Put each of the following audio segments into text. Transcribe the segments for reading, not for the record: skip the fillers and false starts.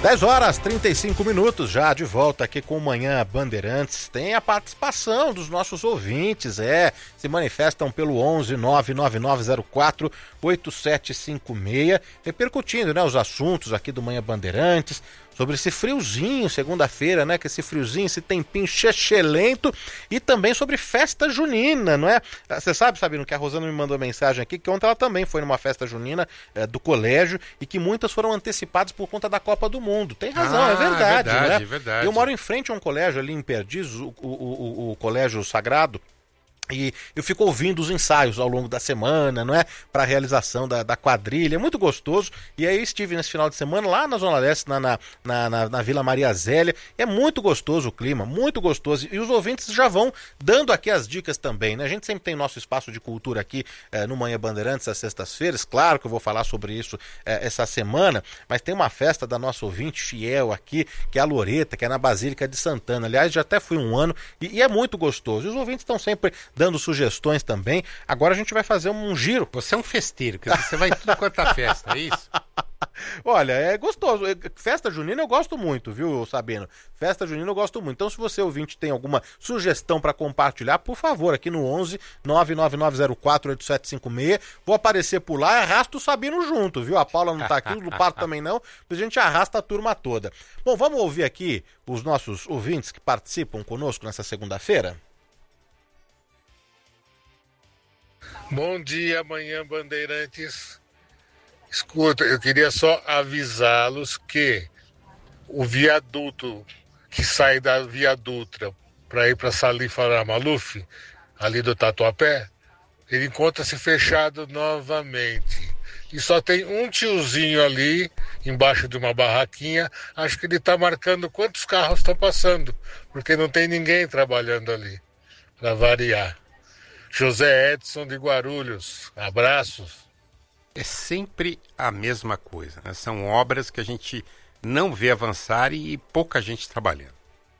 10h35, já de volta aqui com o Manhã Bandeirantes. Tem a participação dos nossos ouvintes, se manifestam pelo 11 99904 8756, repercutindo, os assuntos aqui do Manhã Bandeirantes, sobre esse friozinho, segunda-feira, que esse friozinho, esse tempinho chechelento, e também sobre festa junina, não é? Você sabe, Sabino, que a Rosana me mandou mensagem aqui, que ontem ela também foi numa festa junina do colégio, e que muitas foram antecipadas por conta da Copa do Mundo. Tem razão, é verdade, né? Verdade. Eu moro em frente a um colégio ali em Perdizes, o Colégio Sagrado, e eu fico ouvindo os ensaios ao longo da semana, para a realização da quadrilha, é muito gostoso. E aí estive nesse final de semana lá na Zona Leste, na Vila Maria Zélia, é muito gostoso o clima, muito gostoso, e os ouvintes já vão dando aqui as dicas também, A gente sempre tem nosso espaço de cultura aqui no Manhã Bandeirantes às sextas-feiras, claro que eu vou falar sobre isso essa semana, mas tem uma festa da nossa ouvinte fiel aqui, que é a Loreta, que é na Basílica de Santana, aliás, já até fui um ano, e é muito gostoso, e os ouvintes estão sempre dando sugestões também. Agora a gente vai fazer um giro. Você é um festeiro, porque você vai em tudo quanto é festa, é isso? Olha, é gostoso. Festa junina eu gosto muito, viu, Sabino? Festa junina eu gosto muito. Então, se você ouvinte tem alguma sugestão para compartilhar, por favor, aqui no 11 99904 8756, vou aparecer por lá e arrasto o Sabino junto, viu? A Paula não tá aqui, o Lupato também não, a gente arrasta a turma toda. Bom, vamos ouvir aqui os nossos ouvintes que participam conosco nessa segunda-feira? Bom dia, Manhã Bandeirantes. Escuta, eu queria só avisá-los que o viaduto que sai da Via Dutra para ir para Salim Farah Maluf, ali do Tatuapé, ele encontra-se fechado novamente. E só tem um tiozinho ali, embaixo de uma barraquinha, acho que ele está marcando quantos carros estão passando, porque não tem ninguém trabalhando ali, para variar. José Edson de Guarulhos, abraços. É sempre a mesma coisa, São obras que a gente não vê avançar e pouca gente trabalhando.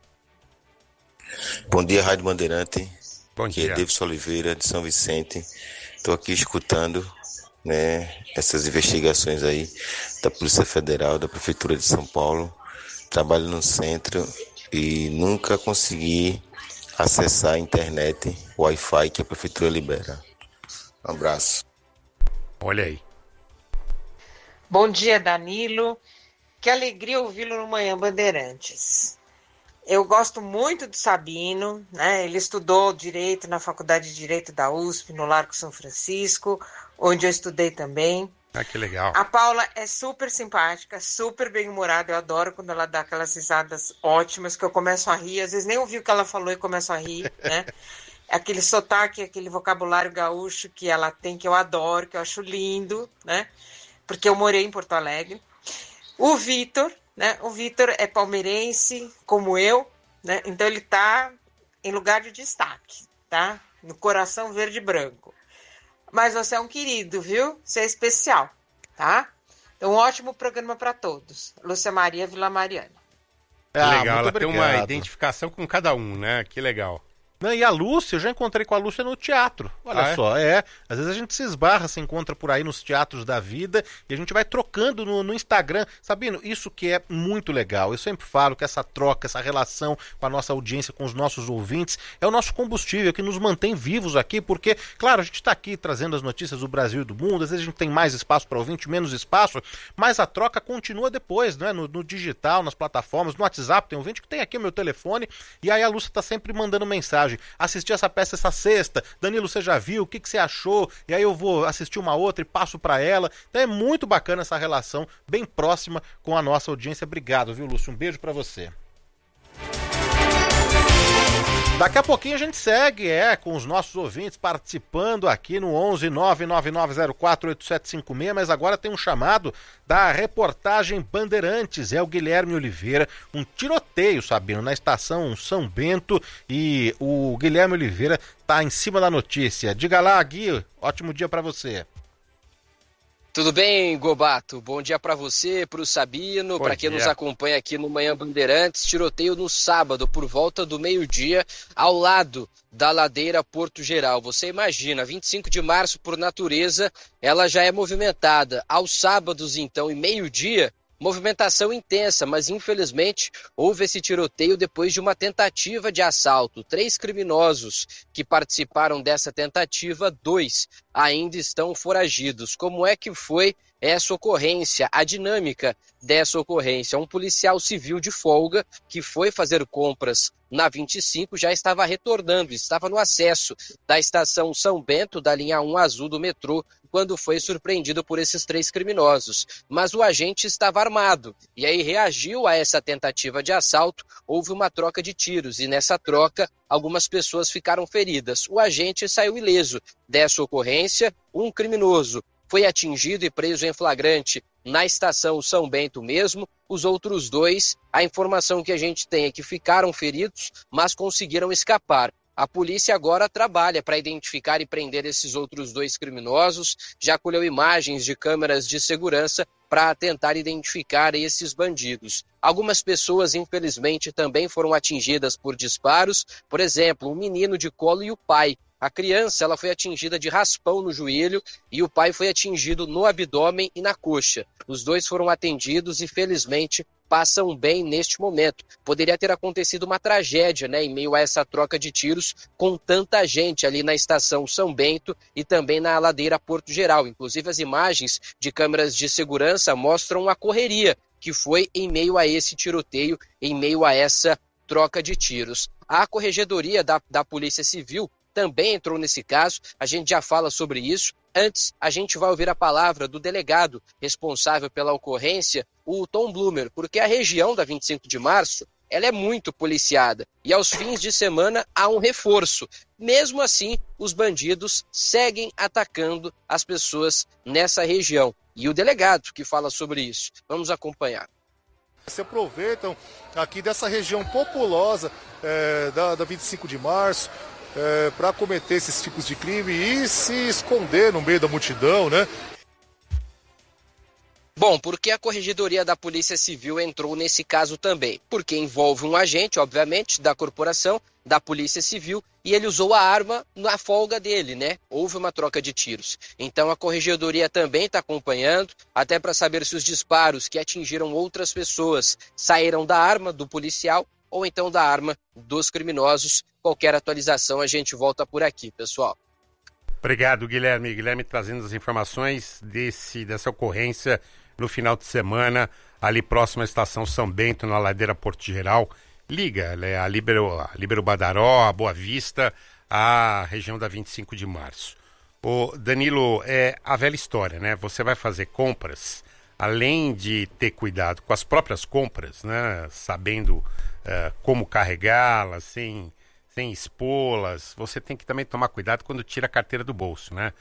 Bom dia, Rádio Bandeirante. Bom dia. Aqui é Davidson Oliveira, de São Vicente. Estou aqui escutando essas investigações aí da Polícia Federal, da Prefeitura de São Paulo. Trabalho no centro e nunca consegui acessar a internet, o Wi-Fi que a Prefeitura libera. Um abraço. Olha aí. Bom dia, Danilo. Que alegria ouvi-lo no Manhã Bandeirantes. Eu gosto muito do Sabino, Ele estudou Direito na Faculdade de Direito da USP, no Largo São Francisco, onde eu estudei também. Ah, que legal. A Paula é super simpática, super bem-humorada. Eu adoro quando ela dá aquelas risadas ótimas que eu começo a rir. Às vezes nem ouvi o que ela falou e começo a rir, Aquele sotaque, aquele vocabulário gaúcho que ela tem, que eu adoro, que eu acho lindo, Porque eu morei em Porto Alegre. O Vitor, O Vitor é palmeirense, como eu, Então ele tá em lugar de destaque, No coração verde e branco. Mas você é um querido, viu? Você é especial, Então, um ótimo programa para todos. Lúcia Maria Vila Mariana. Legal, ela tem uma identificação com cada um, Que legal. E a Lúcia, eu já encontrei com a Lúcia no teatro. Olha só, às vezes a gente se esbarra, se encontra por aí nos teatros da vida e a gente vai trocando no Instagram. Sabino, isso que é muito legal. Eu sempre falo que essa troca, essa relação com a nossa audiência, com os nossos ouvintes, é o nosso combustível que nos mantém vivos aqui, porque, claro, a gente está aqui trazendo as notícias do Brasil e do mundo, às vezes a gente tem mais espaço para ouvinte, menos espaço, mas a troca continua depois, no digital, nas plataformas, no WhatsApp, tem ouvinte que tem aqui o meu telefone, e aí a Lúcia está sempre mandando mensagem. Assisti essa peça essa sexta, Danilo, você já viu, o que você achou? E aí eu vou assistir uma outra e passo para ela. Então é muito bacana essa relação, bem próxima com a nossa audiência. Obrigado, viu, Lúcio? Um beijo para você. Daqui a pouquinho a gente segue, com os nossos ouvintes participando aqui no 11 99904 8756, mas agora tem um chamado da reportagem Bandeirantes, é o Guilherme Oliveira, um tiroteio, Sabino, na estação São Bento, e o Guilherme Oliveira tá em cima da notícia. Diga lá, Gui, ótimo dia para você. Tudo bem, Gobato? Bom dia para você, para o Sabino, para quem nos acompanha aqui no Manhã Bandeirantes. Tiroteio no sábado, por volta do meio-dia, ao lado da ladeira Porto Geral. Você imagina, 25 de março, por natureza, ela já é movimentada. Aos sábados, então, e meio-dia, movimentação intensa, mas infelizmente houve esse tiroteio depois de uma tentativa de assalto. 3 criminosos que participaram dessa tentativa, 2 ainda estão foragidos. Como é que foi essa ocorrência, a dinâmica dessa ocorrência? Um policial civil de folga que foi fazer compras na 25 já estava retornando, estava no acesso da estação São Bento, da linha 1 azul do metrô, quando foi surpreendido por esses 3 criminosos. Mas o agente estava armado e aí reagiu a essa tentativa de assalto. Houve uma troca de tiros e nessa troca algumas pessoas ficaram feridas. O agente saiu ileso dessa ocorrência. Um criminoso foi atingido e preso em flagrante na estação São Bento mesmo. Os outros 2, a informação que a gente tem é que ficaram feridos, mas conseguiram escapar. A polícia agora trabalha para identificar e prender esses outros 2 criminosos, já colheu imagens de câmeras de segurança para tentar identificar esses bandidos. Algumas pessoas, infelizmente, também foram atingidas por disparos. Por exemplo, um menino de colo e o pai. A criança ela foi atingida de raspão no joelho e o pai foi atingido no abdômen e na coxa. Os 2 foram atendidos e, felizmente, passam bem neste momento. Poderia ter acontecido uma tragédia, né, em meio a essa troca de tiros com tanta gente ali na estação São Bento e também na ladeira Porto Geral. Inclusive, as imagens de câmeras de segurança mostram a correria que foi em meio a esse tiroteio, em meio a essa troca de tiros. A Corregedoria da Polícia Civil também entrou nesse caso, a gente já fala sobre isso. Antes, a gente vai ouvir a palavra do delegado responsável pela ocorrência, o Tom Blumer, porque a região da 25 de março ela é muito policiada e aos fins de semana há um reforço. Mesmo assim, os bandidos seguem atacando as pessoas nessa região. E o delegado que fala sobre isso. Vamos acompanhar. Se aproveitam aqui dessa região populosa da 25 de março, para cometer esses tipos de crime e se esconder no meio da multidão, né? Bom, porque a Corregedoria da Polícia Civil entrou nesse caso também? Porque envolve um agente, obviamente, da corporação, da Polícia Civil, e ele usou a arma na folga dele, né? Houve uma troca de tiros. Então a Corregedoria também está acompanhando, até para saber se os disparos que atingiram outras pessoas saíram da arma do policial ou então da arma dos criminosos. Qualquer atualização a gente volta por aqui, pessoal. Obrigado, Guilherme. Guilherme trazendo as informações dessa ocorrência no final de semana, ali próximo à estação São Bento, na ladeira Porto Geral. Liga, a Líbero Badaró, a Boa Vista, a região da 25 de março. Ô, Danilo, é a velha história, né? Você vai fazer compras, além de ter cuidado com as próprias compras, né? Sabendo como carregá-las, sem expô-las, você tem que também tomar cuidado quando tira a carteira do bolso, né?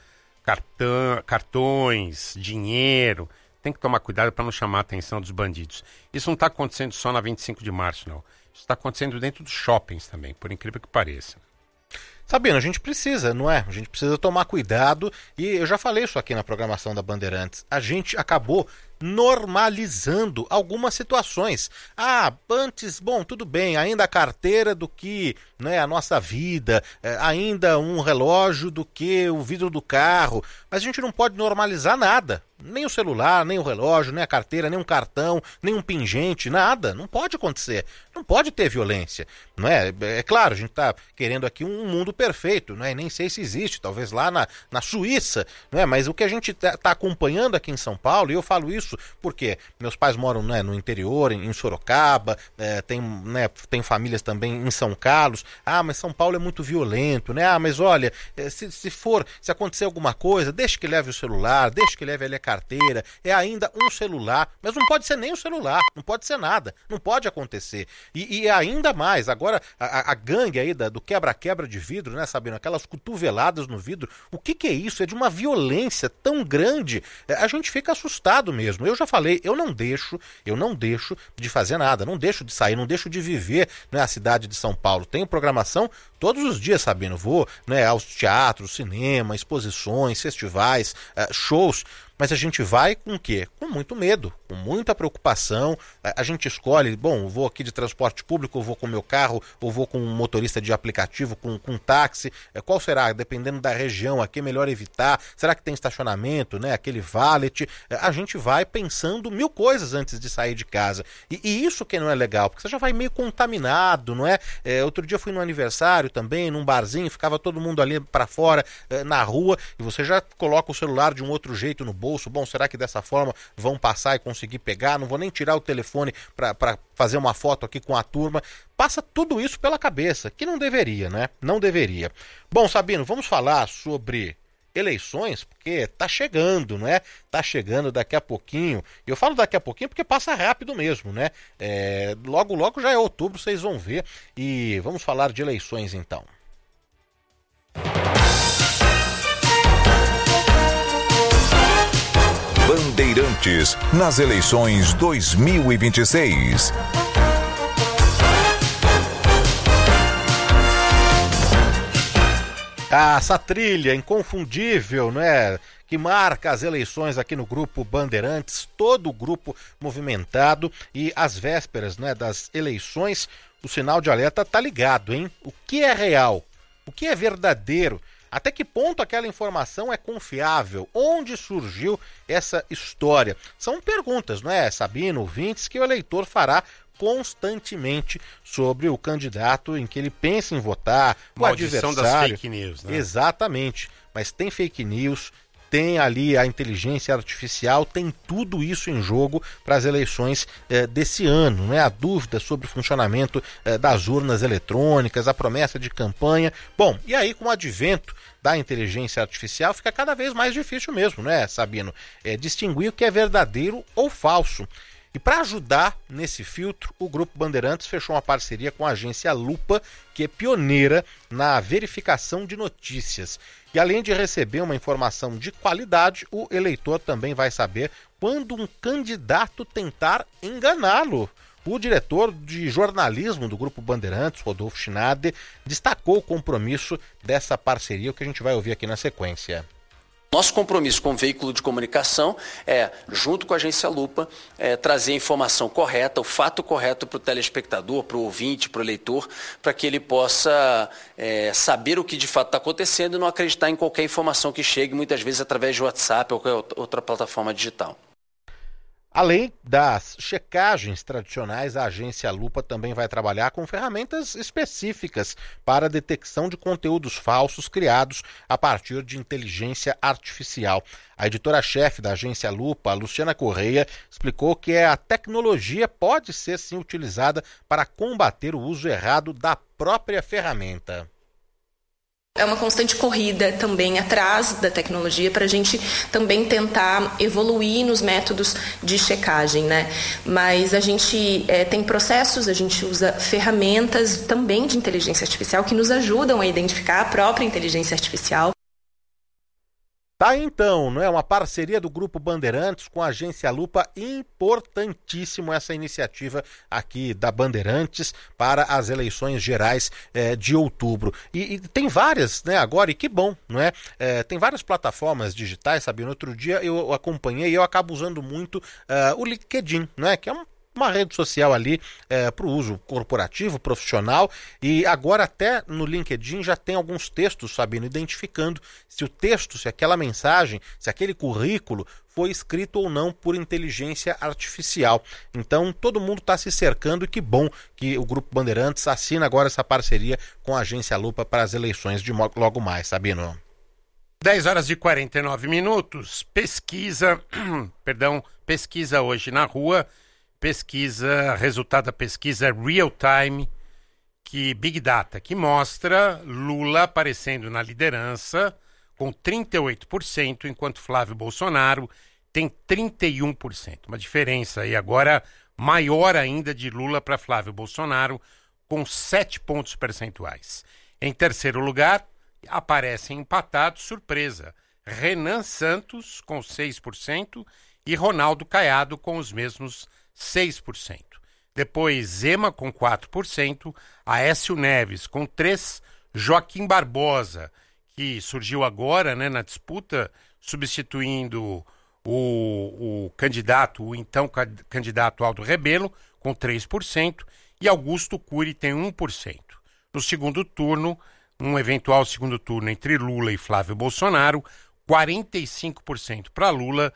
Cartões, dinheiro, tem que tomar cuidado para não chamar a atenção dos bandidos. Isso não está acontecendo só na 25 de março, não. Isso está acontecendo dentro dos shoppings também, por incrível que pareça. Sabino, a gente precisa, não é? A gente precisa tomar cuidado e eu já falei isso aqui na programação da Bandeirantes. A gente acabou normalizando algumas situações. Antes, bom, tudo bem, ainda a carteira do que, né, a nossa vida, ainda um relógio do que o vidro do carro, mas a gente não pode normalizar nada. Nem o celular, nem o relógio, nem a carteira, nem um cartão, nem um pingente, nada. Não pode acontecer. Não pode ter violência. Não é? É claro, a gente está querendo aqui um mundo perfeito, não é? Nem sei se existe, talvez lá na Suíça, não é? Mas o que a gente está acompanhando aqui em São Paulo, e eu falo isso porque meus pais moram, né, no interior, em Sorocaba, tem famílias também em São Carlos. Mas São Paulo é muito violento, né? Mas olha, se acontecer alguma coisa, deixa que leve o celular, deixa que leve ali a carteira, é ainda um celular, mas não pode ser nem o celular, não pode ser nada, não pode acontecer. E ainda mais, agora a gangue aí do quebra-quebra de vidro, né, Sabino? Aquelas cotoveladas no vidro, o que é isso? É de uma violência tão grande, a gente fica assustado mesmo. Eu já falei, eu não deixo de fazer nada, não deixo de sair, não deixo de viver, né, a cidade de São Paulo. Tenho programação todos os dias, Sabino, vou, né, aos teatros, cinema, exposições, festivais, shows, Mas a gente vai com o quê? Com muito medo, com muita preocupação. A gente escolhe, bom, vou aqui de transporte público, ou vou com o meu carro, ou vou com um motorista de aplicativo, com um táxi. Qual será? Dependendo da região, aqui é melhor evitar. Será que tem estacionamento, né? Aquele valet. A gente vai pensando mil coisas antes de sair de casa. E isso que não é legal, porque você já vai meio contaminado, não é? Outro dia eu fui num aniversário também, num barzinho, ficava todo mundo ali para fora, na rua, e você já coloca o celular de um outro jeito no bolso. Bom, será que dessa forma vão passar e conseguir pegar? Não vou nem tirar o telefone para fazer uma foto aqui com a turma. Passa tudo isso pela cabeça, que não deveria, né? Não deveria. Bom, Sabino, vamos falar sobre eleições, porque tá chegando, né? Tá chegando daqui a pouquinho. Eu falo daqui a pouquinho porque passa rápido mesmo, né? Logo, logo já é outubro, vocês vão ver. E vamos falar de eleições, então. Bandeirantes nas eleições 2026. Essa trilha inconfundível, né, que marca as eleições aqui no Grupo Bandeirantes, todo o grupo movimentado, e às vésperas, né, das eleições, o sinal de alerta tá ligado, hein? O que é real? O que é verdadeiro? Até que ponto aquela informação é confiável? Onde surgiu essa história? São perguntas, não é, Sabino, ouvintes, que o eleitor fará constantemente sobre o candidato em que ele pensa em votar, o adversário. Das fake news, né? Exatamente, mas tem fake news, tem ali a inteligência artificial, tem tudo isso em jogo para as eleições desse ano, né? A dúvida sobre o funcionamento das urnas eletrônicas, a promessa de campanha. Bom, e aí com o advento da inteligência artificial fica cada vez mais difícil mesmo, né, Sabino? Distinguir o que é verdadeiro ou falso. E para ajudar nesse filtro, o Grupo Bandeirantes fechou uma parceria com a agência Lupa, que é pioneira na verificação de notícias. E além de receber uma informação de qualidade, o eleitor também vai saber quando um candidato tentar enganá-lo. O diretor de jornalismo do Grupo Bandeirantes, Rodolfo Schneider, destacou o compromisso dessa parceria, o que a gente vai ouvir aqui na sequência. Nosso compromisso com o veículo de comunicação junto com a agência Lupa, trazer a informação correta, o fato correto para o telespectador, para o ouvinte, para o eleitor, para que ele possa saber o que de fato está acontecendo e não acreditar em qualquer informação que chegue, muitas vezes através de WhatsApp ou qualquer outra plataforma digital. Além das checagens tradicionais, a agência Lupa também vai trabalhar com ferramentas específicas para a detecção de conteúdos falsos criados a partir de inteligência artificial. A editora-chefe da agência Lupa, Luciana Correia, explicou que a tecnologia pode ser sim utilizada para combater o uso errado da própria ferramenta. É uma constante corrida também atrás da tecnologia para a gente também tentar evoluir nos métodos de checagem, né? Mas a gente tem processos, a gente usa ferramentas também de inteligência artificial que nos ajudam a identificar a própria inteligência artificial. Tá então, não é? Uma parceria do Grupo Bandeirantes com a agência Lupa, importantíssimo essa iniciativa aqui da Bandeirantes para as eleições gerais de outubro. E tem várias, né, agora, e que bom, não é? Tem várias plataformas digitais, sabe? No outro dia eu acompanhei e eu acabo usando muito o LinkedIn, não é? Que é uma rede social ali para o uso corporativo, profissional, e agora até no LinkedIn já tem alguns textos, Sabino, identificando se o texto, se aquela mensagem, se aquele currículo foi escrito ou não por inteligência artificial. Então todo mundo está se cercando, e que bom que o Grupo Bandeirantes assina agora essa parceria com a agência Lupa para as eleições de logo mais, Sabino. 10h49, pesquisa hoje na rua, resultado da pesquisa Real Time, Big Data, que mostra Lula aparecendo na liderança com 38%, enquanto Flávio Bolsonaro tem 31%. Uma diferença aí agora maior ainda de Lula para Flávio Bolsonaro, com 7 pontos percentuais. Em terceiro lugar, aparecem empatados, surpresa, Renan Santos com 6% e Ronaldo Caiado com os mesmos 6%. Depois Zema com 4%, Aécio Neves com 3%, Joaquim Barbosa, que surgiu agora, né, na disputa, substituindo o então candidato Aldo Rebelo, com 3%, e Augusto Cury tem 1%. No segundo turno, um eventual segundo turno entre Lula e Flávio Bolsonaro, 45% para Lula,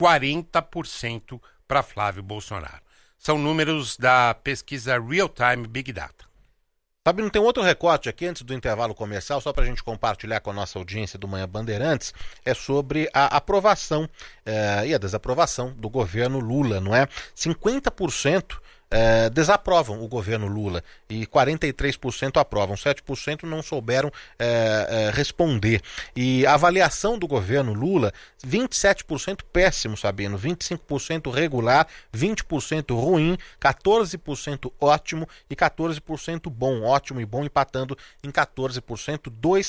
40% para Flávio Bolsonaro. São números da pesquisa Real Time Big Data. Sabino, tem outro recorte aqui antes do intervalo comercial, só para a gente compartilhar com a nossa audiência do Manhã Bandeirantes, é sobre a aprovação e a desaprovação do governo Lula, não é? 50% desaprovam o governo Lula e 43% aprovam, 7% não souberam responder. E a avaliação do governo Lula, 27% péssimo, Sabino, 25% regular, 20% ruim, 14% ótimo e 14% bom. Ótimo e bom empatando em 14%,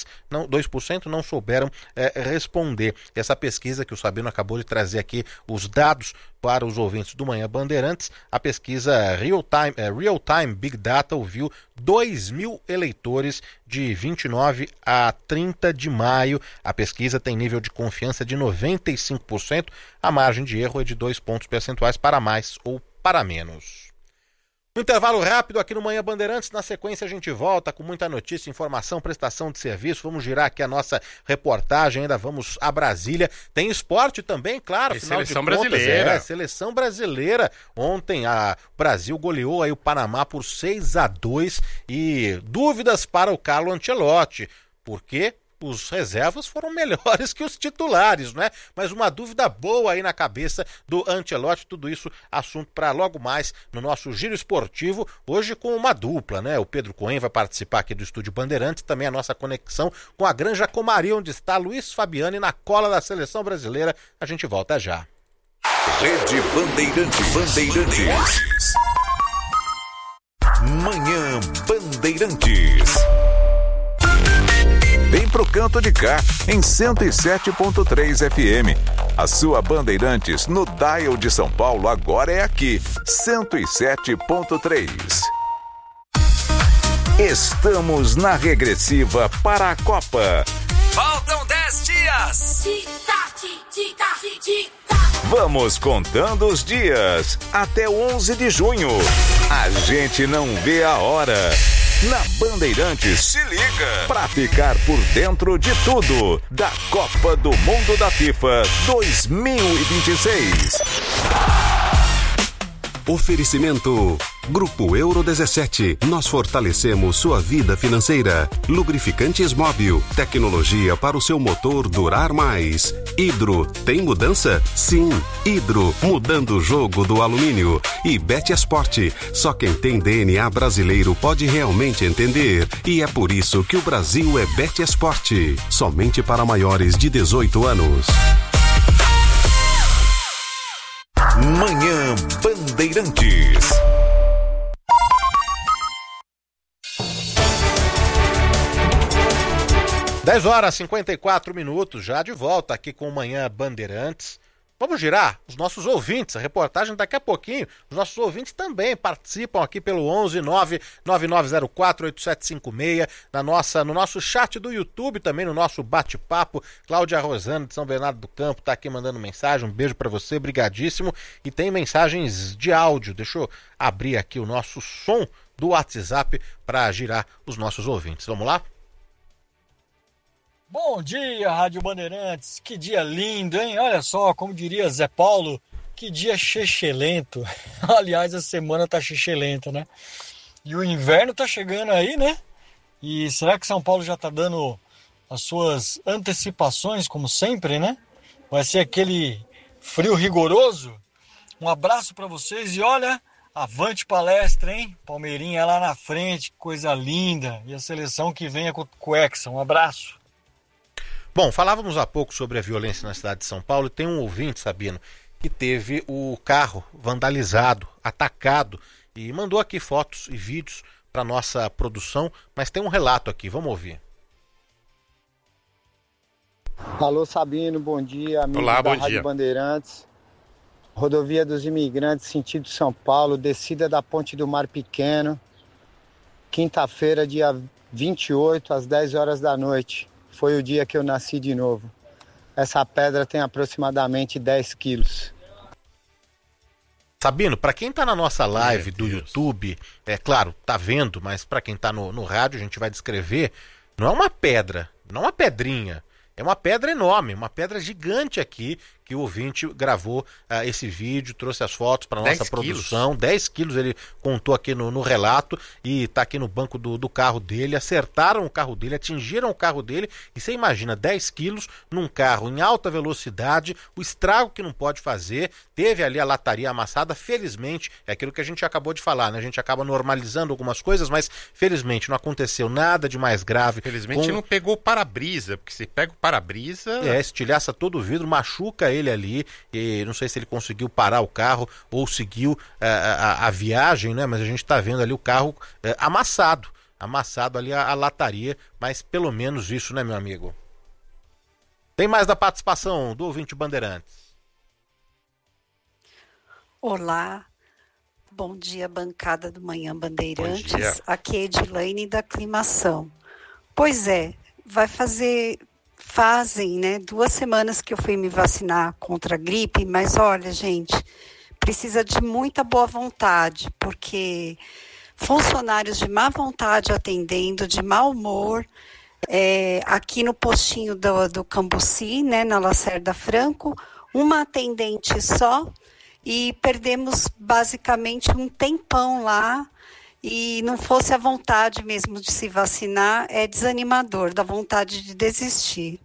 2% não souberam responder. Essa pesquisa que o Sabino acabou de trazer aqui, os dados para os ouvintes do Manhã Bandeirantes, a pesquisa Real Time Big Data ouviu 2.000 eleitores de 29 a 30 de maio. A pesquisa tem nível de confiança de 95%, a margem de erro é de 2 pontos percentuais para mais ou para menos. Um intervalo rápido aqui no Manhã Bandeirantes, na sequência a gente volta com muita notícia, informação, prestação de serviço, vamos girar aqui a nossa reportagem, ainda vamos a Brasília, tem esporte também, claro, final de contas, brasileira. Seleção brasileira, ontem o Brasil goleou aí o Panamá por 6-2 e dúvidas para o Carlo Ancelotti, porque os reservas foram melhores que os titulares, né? Mas uma dúvida boa aí na cabeça do Ancelotti, tudo isso assunto para logo mais no nosso Giro Esportivo, hoje com uma dupla, né? O Pedro Cohen vai participar aqui do Estúdio Bandeirantes, também a nossa conexão com a Granja Comari, onde está Luiz Fabiani na cola da Seleção Brasileira. A gente volta já. Rede Bandeirantes. Manhã Bandeirantes. Vem pro canto de cá, em 107.3 FM. A sua Bandeirantes no dial de São Paulo agora é aqui, 107.3. Estamos na regressiva para a Copa. Faltam 10 dias. Vamos contando os dias até 11 de junho. A gente não vê a hora. Na Bandeirantes, se liga pra ficar por dentro de tudo da Copa do Mundo da FIFA 2026. Oferecimento Grupo Euro 17. Nós fortalecemos sua vida financeira. Lubrificantes Móbil. Tecnologia para o seu motor durar mais. Hidro. Tem mudança? Sim. Hidro. Mudando o jogo do alumínio. E Betesport. Só quem tem DNA brasileiro pode realmente entender. E é por isso que o Brasil é Betesport. Somente para maiores de 18 anos. Manhã Bandeirantes. Dez horas e 54 minutos, já de volta aqui com o Manhã Bandeirantes. Vamos girar os nossos ouvintes, a reportagem daqui a pouquinho. Os nossos ouvintes também participam aqui pelo 11999048756, no nosso chat do YouTube, também no nosso bate-papo. Cláudia Rosana de São Bernardo do Campo está aqui mandando mensagem, um beijo para você, brigadíssimo. E tem mensagens de áudio, deixa eu abrir aqui o nosso som do WhatsApp para girar os nossos ouvintes. Vamos lá? Bom dia, Rádio Bandeirantes, que dia lindo, hein? Olha só, como diria Zé Paulo, que dia chechelento. Aliás, a semana tá chechelenta, né? E o inverno tá chegando aí, né? E será que São Paulo já tá dando as suas antecipações, como sempre, né? Vai ser aquele frio rigoroso? Um abraço para vocês e olha, avante palestra, hein? Palmeirinha lá na frente, coisa linda. E a seleção que venha com o Hexa. Um abraço. Bom, falávamos há pouco sobre a violência na cidade de São Paulo e tem um ouvinte, Sabino, que teve o carro vandalizado, atacado e mandou aqui fotos e vídeos para nossa produção, mas tem um relato aqui, vamos ouvir. Alô Sabino, bom dia, amigo Olá, da bom Rádio dia. Bandeirantes. Rodovia dos Imigrantes, sentido São Paulo, descida da Ponte do Mar Pequeno, quinta-feira, dia 28, às 10 horas da noite. Foi o dia que eu nasci de novo. Essa pedra tem aproximadamente 10 quilos. Sabino, para quem tá na nossa live do YouTube, é claro, tá vendo, mas para quem tá no rádio, a gente vai descrever, não é uma pedra, não é uma pedrinha, é uma pedra enorme, uma pedra gigante aqui, que o ouvinte gravou esse vídeo, trouxe as fotos para nossa produção. 10 quilos ele contou aqui no relato e tá aqui no banco do carro dele. Acertaram o carro dele, atingiram o carro dele. E você imagina, 10 quilos num carro em alta velocidade, o estrago que não pode fazer. Teve ali a lataria amassada, felizmente, é aquilo que a gente acabou de falar, né? A gente acaba normalizando algumas coisas, mas felizmente não aconteceu nada de mais grave. Felizmente não pegou o para-brisa, porque se pega o para-brisa... estilhaça todo o vidro, machuca ele ali, e não sei se ele conseguiu parar o carro ou seguiu a viagem, né? Mas a gente está vendo ali o carro amassado ali a lataria, mas pelo menos isso, né, meu amigo? Tem mais da participação do ouvinte Bandeirantes. Olá, bom dia, bancada do Manhã Bandeirantes. Aqui é Edilane da Aclimação. Pois é, fazem, né, 2 semanas que eu fui me vacinar contra a gripe, mas olha, gente, precisa de muita boa vontade, porque funcionários de má vontade atendendo, de mau humor, aqui no postinho do Cambuci, né, na Lacerda Franco, uma atendente só, e perdemos basicamente um tempão lá. E não fosse a vontade mesmo de se vacinar, é desanimador, dá vontade de desistir.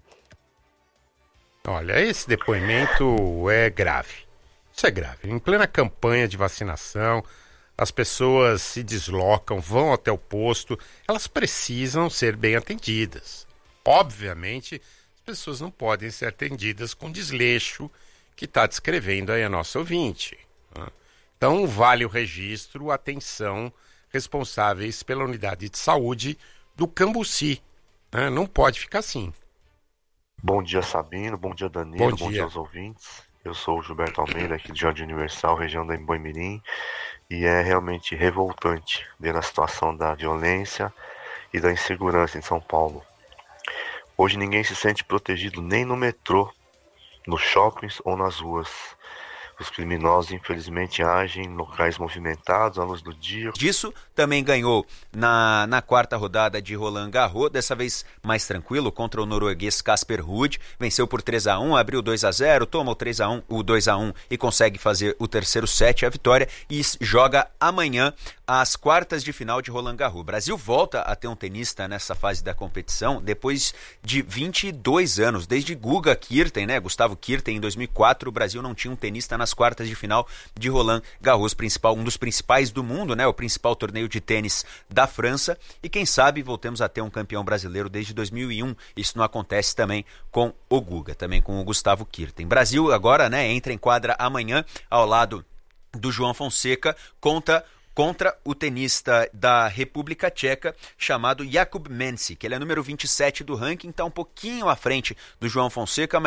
Olha, esse depoimento é grave. Isso é grave. Em plena campanha de vacinação, as pessoas se deslocam, vão até o posto, elas precisam ser bem atendidas. Obviamente, as pessoas não podem ser atendidas com desleixo que está descrevendo aí a nossa ouvinte. Então, vale o registro, atenção, responsáveis pela unidade de saúde do Cambuci. Não pode ficar assim. Bom dia, Sabino. Bom dia, Danilo. Bom dia aos ouvintes. Eu sou o Gilberto Almeida, aqui de Jardim Universal, região da Emboimirim. E é realmente revoltante ver a situação da violência e da insegurança em São Paulo. Hoje ninguém se sente protegido nem no metrô, nos shoppings ou nas ruas. Os criminosos, infelizmente, agem em locais movimentados à luz do dia. Disso também ganhou na quarta rodada de Roland Garros, dessa vez mais tranquilo, contra o norueguês Casper Ruud. Venceu por 3-1, abriu 2-0, toma o 2-1 e consegue fazer o terceiro set, a vitória, e joga amanhã as quartas de final de Roland Garros. O Brasil volta a ter um tenista nessa fase da competição depois de 22 anos, desde Guga Kirten, né? Gustavo Kirten, em 2004, o Brasil não tinha um tenista nas quartas de final de Roland Garros, um dos principais do mundo, né? O principal torneio de tênis da França, e quem sabe voltemos a ter um campeão brasileiro desde 2001. Isso não acontece também com o Guga, também com o Gustavo Kirten. Brasil agora, né, entra em quadra amanhã ao lado do João Fonseca contra o tenista da República Tcheca chamado Jakub Mensi, que ele é número 27 do ranking, está um pouquinho à frente do João Fonseca, mas